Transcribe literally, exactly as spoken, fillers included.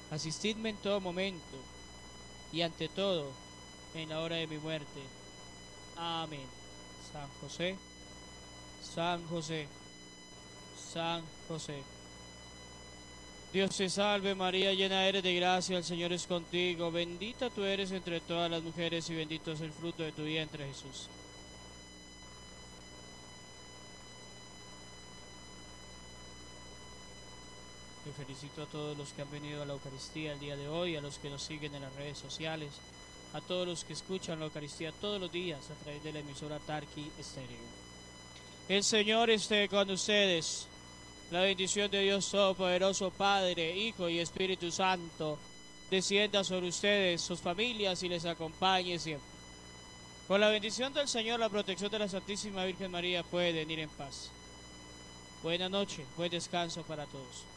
asistidme en todo momento y ante todo en la hora de mi muerte. Amén. San José, San José, San José. Dios te salve María, llena eres de gracia, el Señor es contigo, bendita tú eres entre todas las mujeres y bendito es el fruto de tu vientre Jesús. Te felicito a todos los que han venido a la Eucaristía el día de hoy, a los que nos siguen en las redes sociales, a todos los que escuchan la Eucaristía todos los días a través de la emisora Tarqui Estéreo. El Señor esté con ustedes. La bendición de Dios Todopoderoso, Padre, Hijo y Espíritu Santo, descienda sobre ustedes, sus familias y les acompañe siempre. Con la bendición del Señor, la protección de la Santísima Virgen María, pueden ir en paz. Buena noche, buen descanso para todos.